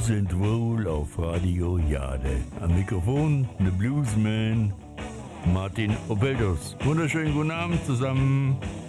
sind wohl auf Radio Jade. Am Mikrofon der Bluesman Martin Obeldos. Wunderschönen guten Abend zusammen.